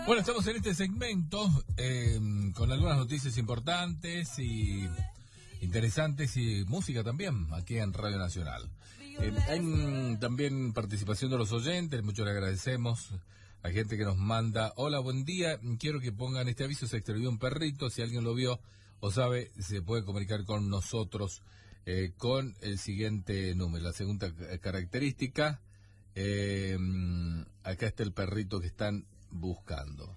Bueno, estamos en este segmento con algunas noticias importantes y interesantes y música también aquí en Radio Nacional. Hay también participación de los oyentes, mucho le agradecemos. Hay gente que nos manda, hola, buen día, quiero que pongan este aviso, se extravió un perrito, si alguien lo vio o sabe, se puede comunicar con nosotros con el siguiente número. La segunda característica, acá está el perrito que están buscando.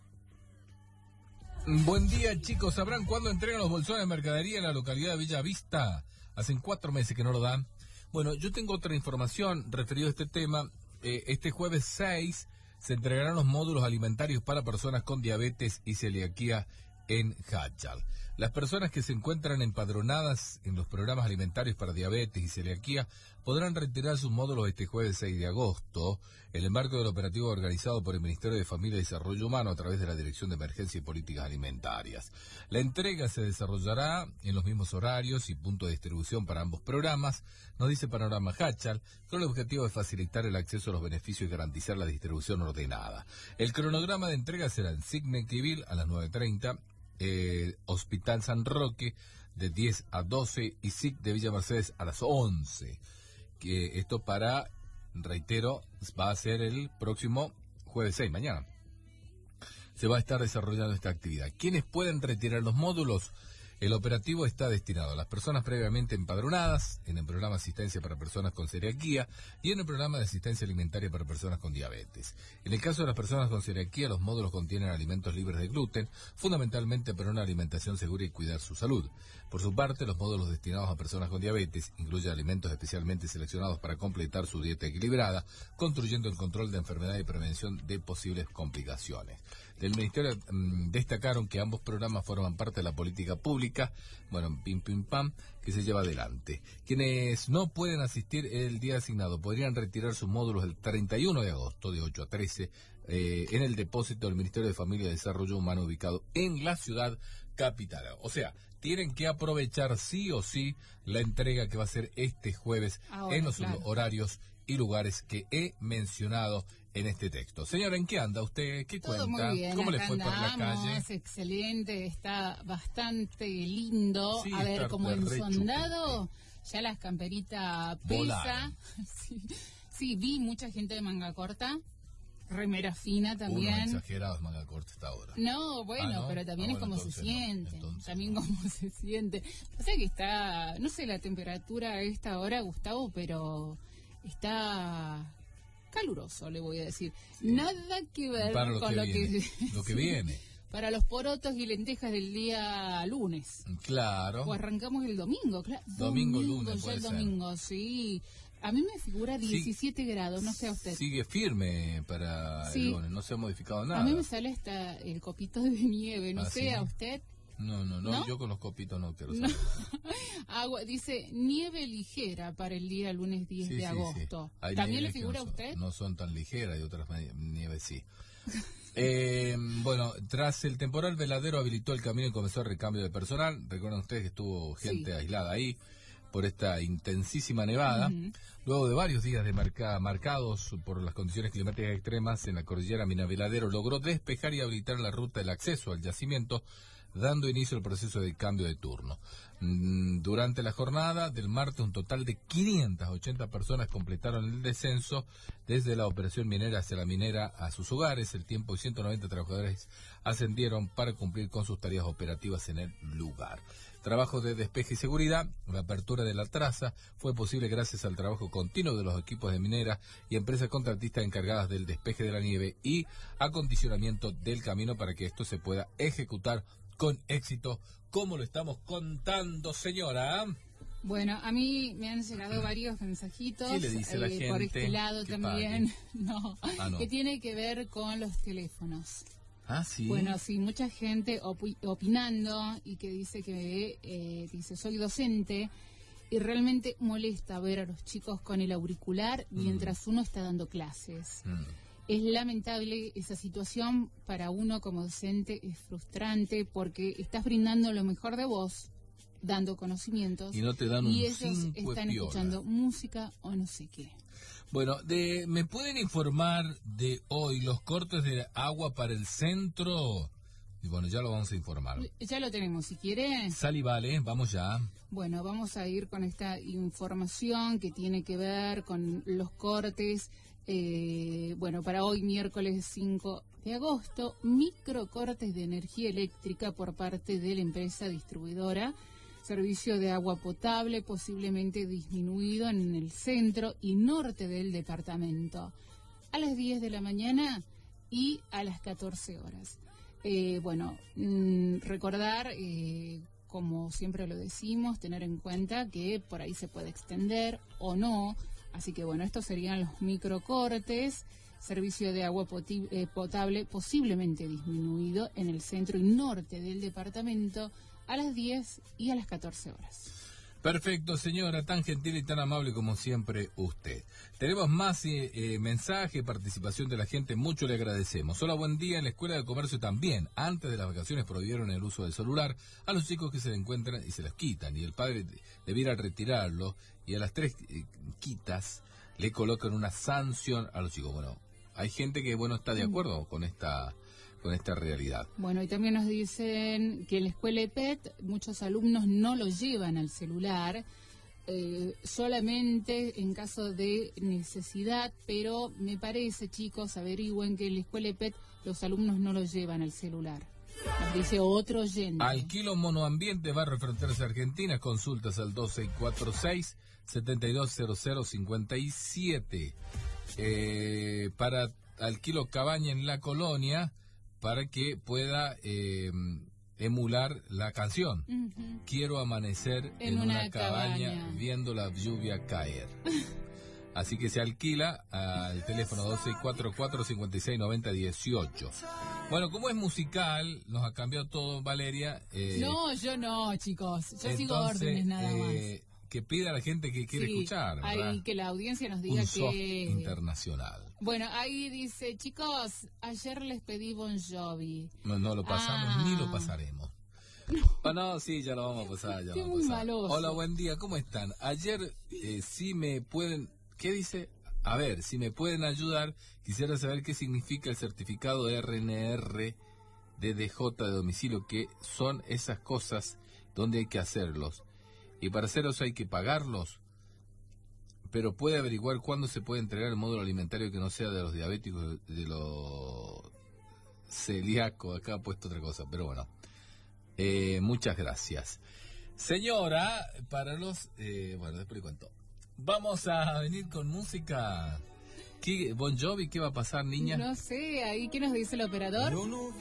Buen día, chicos. ¿Sabrán cuándo entregan los bolsones de mercadería en la localidad de Bella Vista? Hacen 4 meses que no lo dan. Bueno, yo tengo otra información referido a este tema. Este jueves 6 se entregarán los módulos alimentarios para personas con diabetes y celiaquía en Hachal. Las personas que se encuentran empadronadas en los programas alimentarios para diabetes y celiaquía podrán retirar sus módulos este jueves 6 de agosto en el marco del operativo organizado por el Ministerio de Familia y Desarrollo Humano a través de la Dirección de Emergencia y Políticas Alimentarias. La entrega se desarrollará en los mismos horarios y punto de distribución para ambos programas, nos dice Panorama Hachal, con el objetivo de facilitar el acceso a los beneficios y garantizar la distribución ordenada. El cronograma de entrega será en Signe Quibil a las 9:30, Hospital San Roque de 10 a 12 y SIC de Villa Mercedes a las 11. Que esto reitero, va a ser el próximo jueves 6, mañana. Se va a estar desarrollando esta actividad. ¿Quiénes pueden retirar los módulos? El operativo está destinado a las personas previamente empadronadas en el programa de asistencia para personas con celiaquía y en el programa de asistencia alimentaria para personas con diabetes. En el caso de las personas con celiaquía, los módulos contienen alimentos libres de gluten, fundamentalmente para una alimentación segura y cuidar su salud. Por su parte, los módulos destinados a personas con diabetes incluyen alimentos especialmente seleccionados para completar su dieta equilibrada, construyendo el control de enfermedad y prevención de posibles complicaciones. Del Ministerio destacaron que ambos programas forman parte de la política pública, bueno, pim pim pam, que se lleva adelante. Quienes no pueden asistir el día asignado podrían retirar sus módulos el 31 de agosto de 8 a 13 en el depósito del Ministerio de Familia y Desarrollo Humano ubicado en la ciudad capital. O sea, tienen que aprovechar sí o sí la entrega que va a ser este jueves en los horarios y lugares que he mencionado en este texto. Señora, ¿en qué anda usted? ¿Qué Todo cuenta? Muy bien, ¿Cómo le fue por la calle? Excelente, está bastante lindo. Sí, a ver, como en Sondado, chupete. ya las camperitas pesa. Sí, vi mucha gente de manga corta. Remera fina también. Exagerados manga corta hasta ahora. No, bueno, pero también es como entonces se siente. Entonces también como se siente. O sea que está, no sé la temperatura a esta hora, Gustavo, pero está caluroso, le voy a decir. Sí. Nada que ver con lo que viene. Para los porotos y lentejas del día lunes. Claro. O arrancamos el domingo, claro. Domingo, lunes, ya el domingo, sí. A mí me figura 17 grados, no sé a usted. Sigue firme para el lunes, no se ha modificado nada. A mí me sale hasta el copito de nieve, no sé, ¿a usted? No, yo con los copitos no quiero saber. Agua, dice nieve ligera para el día lunes 10 de agosto. Sí. ¿También le figura a usted? No son tan ligeras y otras nieves sí. Bueno, tras el temporal, Veladero habilitó el camino y comenzó el recambio de personal. Recuerdan ustedes que estuvo gente aislada ahí por esta intensísima nevada. Luego de varios días de marcados por las condiciones climáticas extremas en la cordillera, Veladero logró despejar y habilitar la ruta del acceso al yacimiento, dando inicio al proceso de cambio de turno. Durante la jornada del martes, un total de 580 personas completaron el descenso desde la operación minera hacia la minera a sus hogares. El tiempo de 190 trabajadores ascendieron para cumplir con sus tareas operativas en el lugar. Trabajos de despeje y seguridad. La apertura de la traza fue posible gracias al trabajo continuo de los equipos de minera y empresas contratistas encargadas del despeje de la nieve y acondicionamiento del camino para que esto se pueda ejecutar con éxito, como lo estamos contando, señora. Bueno, a mí me han llegado varios mensajitos. ¿Qué le dice la gente? Por este lado también, no, que tiene que ver con los teléfonos. Ah, sí. Bueno, sí, mucha gente opinando y que dice que soy docente y realmente molesta ver a los chicos con el auricular mientras uno está dando clases. Es lamentable esa situación para uno como docente, es frustrante porque estás brindando lo mejor de vos, dando conocimientos y no te dan y ellos están escuchando música o no sé qué. Bueno, ¿me pueden informar de hoy los cortes de agua para el centro? Y bueno, ya lo vamos a informar. Ya lo tenemos, si quiere. Sal y vale, vamos ya. Bueno, vamos a ir con esta información que tiene que ver con los cortes. Bueno, para hoy, miércoles 5 de agosto, microcortes de energía eléctrica por parte de la empresa distribuidora. Servicio de agua potable posiblemente disminuido en el centro y norte del departamento. A las 10 de la mañana y a las 14 horas. Recordar, como siempre lo decimos, tener en cuenta que por ahí se puede extender o no. Así que bueno, estos serían los microcortes. Servicio de agua potable posiblemente disminuido en el centro y norte del departamento a las 10 y a las 14 horas. Perfecto, señora, tan gentil y tan amable como siempre usted. Tenemos más mensaje, participación de la gente, mucho le agradecemos. Hola, buen día. En la Escuela de Comercio también, antes de las vacaciones, prohibieron el uso del celular a los chicos que se le encuentran y se las quitan. Y el padre debiera retirarlo y a las 3 quitas le colocan una sanción a los chicos. Bueno, hay gente que, está de acuerdo con esta realidad. Bueno, y también nos dicen que en la escuela EPET muchos alumnos no lo llevan al celular, solamente en caso de necesidad, pero me parece, chicos, averigüen que en la escuela EPET los alumnos no lo llevan al celular. Nos dice otro oyente. Alquilo monoambiente, Barrio Fronteras Argentinas, consultas al 2646-720057. Para alquilo cabaña en la colonia, para que pueda emular la canción. Uh-huh. Quiero amanecer en una cabaña viendo la lluvia caer. Así que se alquila al teléfono 2644-569018. Bueno, como es musical, nos ha cambiado todo, Valeria. No, yo no, chicos. Yo sigo órdenes nada más. Que pida a la gente que quiere escuchar, ¿verdad? Ahí que la audiencia nos diga que... internacional. Bueno, ahí dice, chicos, ayer les pedí Bon Jovi. No lo pasamos ni lo pasaremos. No, sí, ya lo vamos a pasar. Ya Qué lo muy vamos a pasar. maloso. Hola, buen día, ¿cómo están? Ayer, si me pueden... ¿Qué dice? A ver, si me pueden ayudar, quisiera saber qué significa el certificado de RNR DDJ de domicilio, que son esas cosas donde hay que hacerlos. Y para hacerlos hay que pagarlos, pero puede averiguar cuándo se puede entregar el módulo alimentario que no sea de los diabéticos, de los celíacos. Acá ha puesto otra cosa, pero bueno. Muchas gracias. Señora, para los... después le cuento. Vamos a venir con música. Bon Jovi, ¿qué va a pasar, niña? No sé, ahí, ¿qué nos dice el operador?